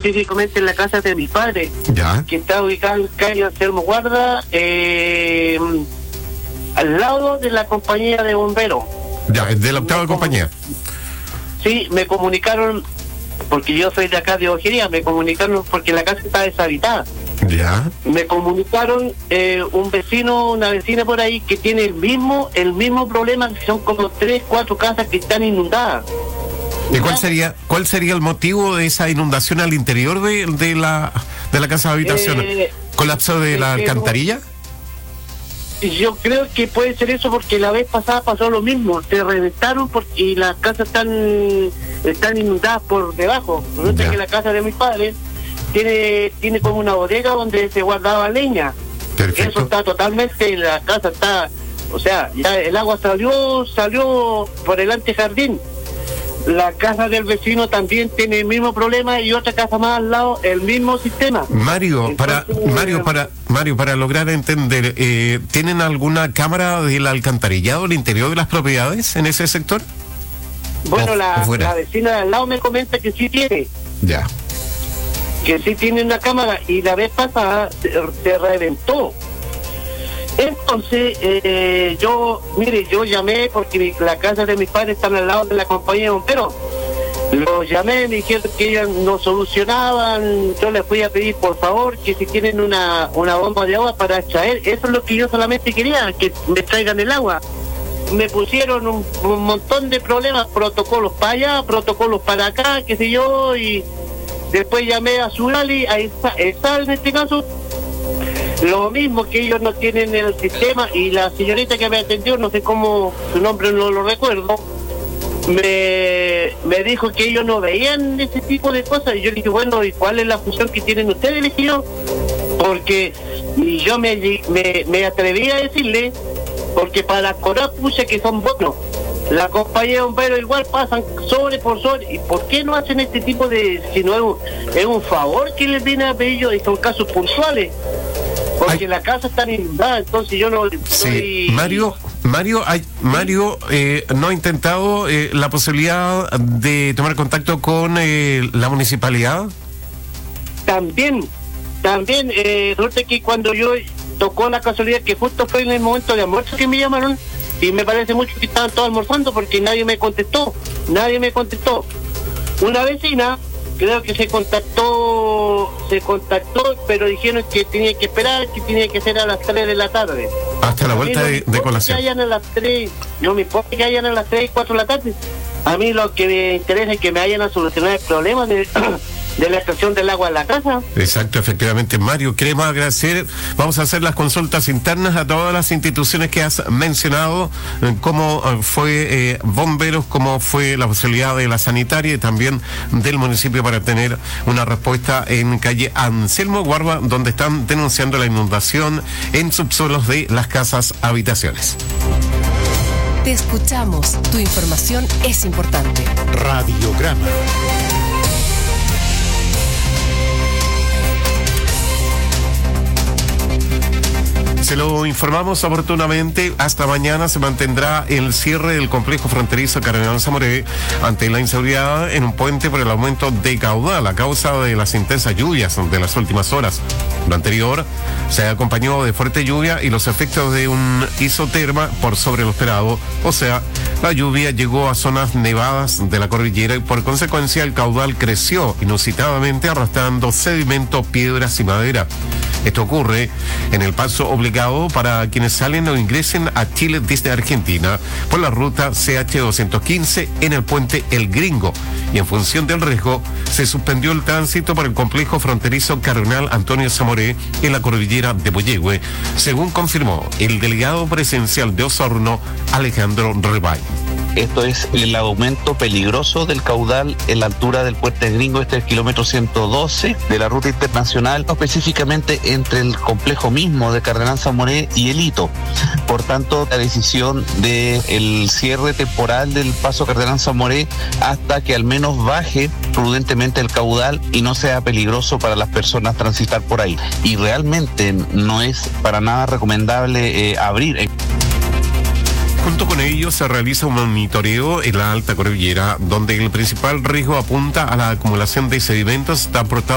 específicamente en la casa de mi padre, Ya. que está ubicada en calle Anselmo Guarda, al lado de la compañía de bomberos. Ya, de la octava compañía. Sí, me comunicaron, porque yo soy de acá de Ojería, me comunicaron porque la casa está deshabitada. Ya. Me comunicaron un vecino, una vecina por ahí que tiene el mismo problema, que son como 3, 4 casas que están inundadas. ¿Y cuál sería el motivo de esa inundación al interior de la casa de habitación? ¿Colapso de la alcantarilla? Yo creo que puede ser eso, porque la vez pasada pasó lo mismo, se reventaron y las casas están inundadas por debajo. Resulta que la casa de mis padres tiene como una bodega donde se guardaba leña. Perfecto. Eso está totalmente, la casa está, o sea, ya el agua salió por el antejardín. La casa del vecino también tiene el mismo problema y otra casa más al lado, el mismo sistema. Mario, para lograr entender, ¿tienen alguna cámara del alcantarillado al interior de las propiedades en ese sector? Bueno, la vecina de al lado me comenta que sí tiene. Ya. Que sí tiene una cámara, y la vez pasada se reventó. Entonces, yo llamé porque la casa de mis padres está al lado de la compañía de bomberos. Los llamé, me dijeron que ellos no solucionaban. Yo les fui a pedir, por favor, que si tienen una bomba de agua para extraer. Eso es lo que yo solamente quería, que me traigan el agua. Me pusieron un montón de problemas, protocolos para allá, protocolos para acá, qué sé yo, y después llamé a Surali, a ESAL en este caso. Lo mismo, que ellos no tienen el sistema, y la señorita que me atendió, no sé cómo, su nombre no lo recuerdo, me dijo que ellos no veían ese tipo de cosas. Y yo dije, bueno, ¿y cuál es la función que tienen ustedes? Le dije yo, porque yo me atreví a decirle, porque para cobrar puse que son buenos. La compañía de bomberos igual pasan sobre por sobre. ¿Y por qué no hacen este tipo de...? Si no es un favor que les viene a pedir ellos, y son casos puntuales. Porque la casa está inundada, entonces yo no... Sí, Mario, ¿no ha intentado la posibilidad de tomar contacto con la municipalidad? También, resulta que cuando yo tocó la casualidad que justo fue en el momento de almuerzo que me llamaron, y me parece mucho que estaban todos almorzando, porque nadie me contestó. Una vecina, creo que se contactó, pero dijeron que tenía que esperar, que tenía que ser a las 3 de la tarde. Hasta la vuelta de colación. Que hayan a las 3, no me importa que hayan a las 3, 4 de la tarde. A mí lo que me interesa es que me vayan a solucionar el problema de la extracción del agua en la casa. Exacto, efectivamente, Mario, queremos agradecer. Vamos a hacer las consultas internas a todas las instituciones que has mencionado, cómo fue bomberos, cómo fue la posibilidad de la sanitaria y también del municipio, para tener una respuesta en calle Anselmo Guarda, donde están denunciando la inundación en subsuelos de las casas habitaciones. Te escuchamos, tu información es importante. Radiograma. Se lo informamos oportunamente. Hasta mañana se mantendrá el cierre del complejo fronterizo Cardenal Zamoré ante la inseguridad en un puente por el aumento de caudal a causa de las intensas lluvias de las últimas horas. Lo anterior se acompañó de fuerte lluvia y los efectos de un isoterma por sobre lo esperado, o sea, la lluvia llegó a zonas nevadas de la cordillera y por consecuencia el caudal creció inusitadamente, arrastrando sedimento, piedras y madera. Esto ocurre en el paso obligado para quienes salen o ingresen a Chile desde Argentina por la ruta CH215 en el puente El Gringo, y en función del riesgo se suspendió el tránsito por el complejo fronterizo Cardenal Antonio Zamoré en la cordillera de Puyehue, según confirmó el delegado presidencial de Osorno, Alejandro Rebay. Esto es el aumento peligroso del caudal en la altura del puente Gringo, este es el kilómetro 112 de la ruta internacional, específicamente entre el complejo mismo de Cardenal Zamoré y el Hito. Por tanto, la decisión del cierre temporal del paso Cardenal Zamoré hasta que al menos baje prudentemente el caudal y no sea peligroso para las personas transitar por ahí. Y realmente no es para nada recomendable abrir. Junto con ello se realiza un monitoreo en la alta cordillera, donde el principal riesgo apunta a la acumulación de sedimentos tan